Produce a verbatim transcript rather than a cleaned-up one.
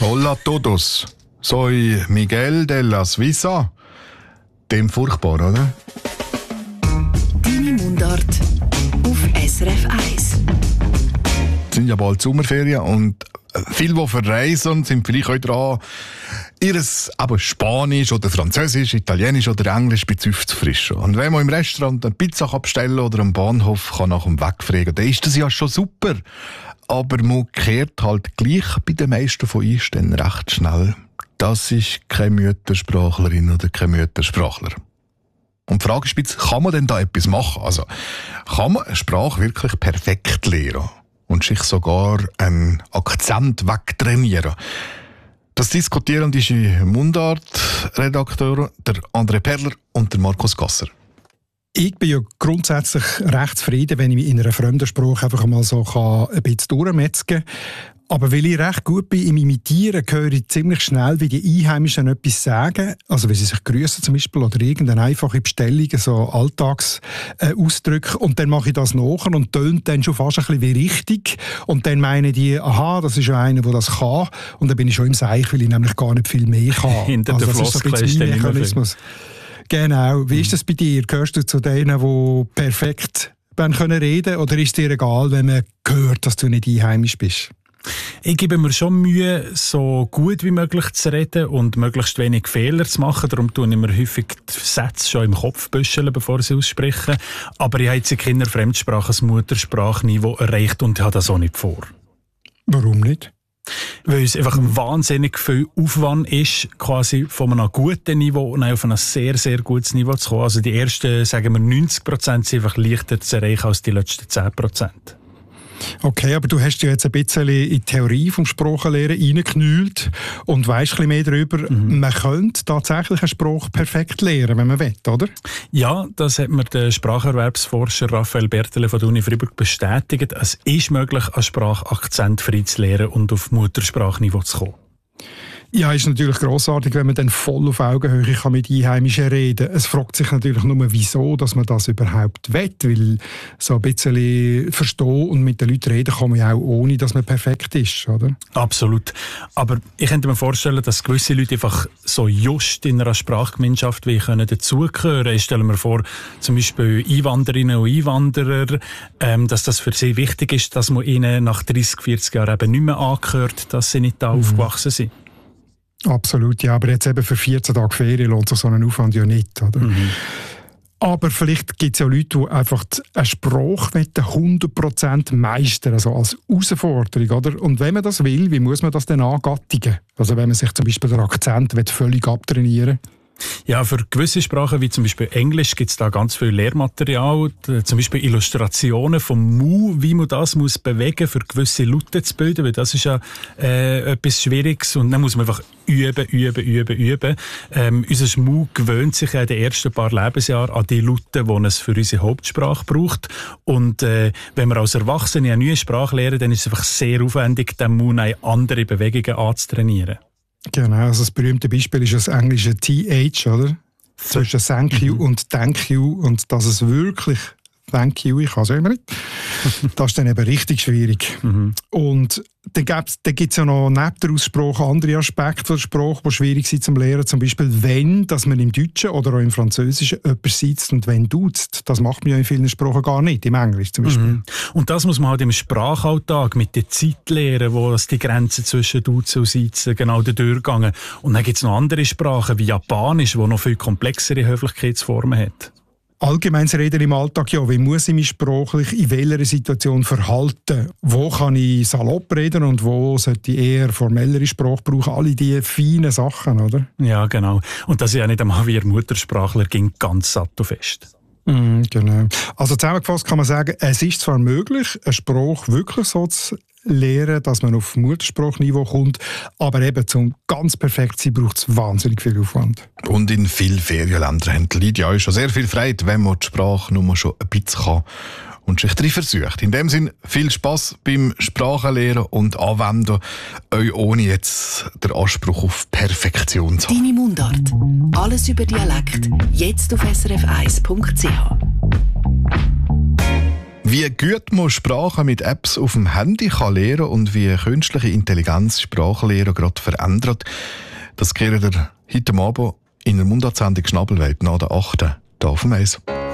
Hola a todos. Soy Miguel de la Suiza. Dem furchtbar, oder? Deine Mundart auf S R F eins. Es sind ja bald Sommerferien und viele, die verreisen, sind vielleicht auch dran, ihr Spanisch oder Französisch, Italienisch oder Englisch ein bisschen aufzufrischen. Und wenn man im Restaurant eine Pizza bestellen oder am Bahnhof kann nach dem Wegfragen, dann ist das ja schon super. Aber man kehrt halt gleich bei den meisten von uns dann recht schnell. Das ist keine Muttersprachlerin oder kein Muttersprachler. Und die Frage ist jetzt, kann man denn da etwas machen? Also, kann man eine Sprache wirklich perfekt lernen und sich sogar einen Akzent wegtrainieren? Das diskutieren die Mundart-Redakteure, der André Perler und der Markus Gasser. Ich bin ja grundsätzlich recht zufrieden, wenn ich mich in einer fremden Sprache einfach mal so ein bisschen durchmetzgen kann. Aber weil ich recht gut bin im Imitieren, höre ich ziemlich schnell, wie die Einheimischen etwas sagen. Also wenn sie sich grüßen zum Beispiel oder irgendeine einfache Bestellung, so Alltagsausdrücke. Und dann mache ich das nach und tönt dann schon fast ein bisschen wie richtig. Und dann meinen die, aha, das ist ja einer, der das kann. Und dann bin ich schon im Seich, weil ich nämlich gar nicht viel mehr kann. Hinter also der das Floskel ist so ein bisschen mein Mechanismus. Genau. Wie ist das bei dir? Gehörst du zu denen, die perfekt reden können? Oder ist es dir egal, wenn man hört, dass du nicht einheimisch bist? Ich gebe mir schon Mühe, so gut wie möglich zu reden und möglichst wenig Fehler zu machen. Darum tue ich mir häufig die Sätze schon im Kopf büscheln, bevor sie aussprechen. Aber ich habe jetzt in keiner Fremdsprache das Muttersprachniveau erreicht und habe das auch nicht vor. Warum nicht? Weil es einfach wahnsinnig viel Aufwand ist, quasi von einem guten Niveau auf ein sehr, sehr gutes Niveau zu kommen. Also die ersten, sagen wir, neunzig Prozent sind einfach leichter zu erreichen als die letzten zehn Prozent. Okay, aber du hast ja jetzt ein bisschen in die Theorie vom Sprachenlernen reingeknüllt und weisst ein bisschen mehr darüber. Mhm. Man könnte tatsächlich einen Spruch perfekt lernen, wenn man will, oder? Ja, das hat mir der Spracherwerbsforscher Raphael Bertele von der Uni Freiburg bestätigt. Es ist möglich, einen Sprachakzent frei zu lernen und auf Muttersprachniveau zu kommen. Ja, ist natürlich grossartig, wenn man dann voll auf Augenhöhe kann mit Einheimischen reden kann. Es fragt sich natürlich nur, wieso, dass man das überhaupt will, weil so ein bisschen verstehen und mit den Leuten reden kann man ja auch, ohne dass man perfekt ist, oder? Absolut. Aber ich könnte mir vorstellen, dass gewisse Leute einfach so just in einer Sprachgemeinschaft wie können dazugehören. Ich stelle mir vor, zum Beispiel Einwanderinnen und Einwanderer, ähm, dass das für sie wichtig ist, dass man ihnen nach dreißig, vierzig Jahren eben nicht mehr angehört, dass sie nicht da mhm. aufgewachsen sind. Absolut, ja, aber jetzt eben für vierzehn Tage Ferien lohnt sich so einen Aufwand ja nicht, oder? Mhm. Aber vielleicht gibt es ja Leute, die einfach eine Sprache hundert Prozent meistern, also als Herausforderung, oder? Und wenn man das will, wie muss man das denn angattigen? Also wenn man sich zum Beispiel den Akzent völlig abtrainieren will? Ja, für gewisse Sprachen, wie zum Beispiel Englisch, gibt es da ganz viel Lehrmaterial, zum Beispiel Illustrationen vom Mu, wie man das muss bewegen, für gewisse Laute zu bilden, weil das ist ja äh, etwas Schwieriges und dann muss man einfach üben, üben, üben, üben. Ähm, unser Mu gewöhnt sich ja in den ersten paar Lebensjahren an die Laute, die es für unsere Hauptsprache braucht. Und äh, wenn wir als Erwachsene eine neue Sprache lernen, dann ist es einfach sehr aufwendig, den Mu in andere Bewegungen anzutrainieren. Genau, also das berühmte Beispiel ist das englische T H, oder? Zwischen Thank you mhm. und Thank you und dass es wirklich Thank you, ich kann es immer nicht. Das ist dann eben richtig schwierig. Mhm. Und dann gibt es ja noch neben der Aussprache andere Aspekte der Sprache, die schwierig sind zum Lernen. Zum Beispiel, wenn, dass man im Deutschen oder auch im Französischen jemand sitzt und wenn duzt. Das macht man ja in vielen Sprachen gar nicht, im Englisch zum Beispiel. Mhm. Und das muss man halt im Sprachalltag mit der Zeit lernen, wo es die Grenzen zwischen Duzen und Sitzen genau durchgehen. Und dann gibt es noch andere Sprachen, wie Japanisch, die noch viel komplexere Höflichkeitsformen hat. Allgemeines Reden im Alltag, ja, wie muss ich mich sprachlich in welcher Situation verhalten? Wo kann ich salopp reden und wo sollte ich eher formellere Sprache brauchen? Alle diese feinen Sachen, oder? Ja, genau. Und das ist ja nicht einmal wie ein Muttersprachler ging ganz satt und fest. Mm, genau. Also zusammengefasst kann man sagen, es ist zwar möglich, eine Sprache wirklich so zu lernen, dass man auf Muttersprachniveau kommt, aber eben zum ganz perfekt sein braucht es wahnsinnig viel Aufwand. Und in vielen Ferienländern haben die Leute ja schon sehr viel Freude, wenn man die Sprache nur schon ein bisschen kann und sich darin versucht. In dem Sinn viel Spass beim Sprachenlernen und Anwenden, euch ohne jetzt den Anspruch auf Perfektion zu haben. Deine Mundart. Alles über Dialekt. Jetzt auf s r f eins punkt c h. Wie gut man Sprachen mit Apps auf dem Handy kann lernen und wie künstliche Intelligenz Sprachenlehre gerade verändert, das kehren wir heute Abend in der Mundartsendung Schnabelwelt nach der achten hier auf dem Eis.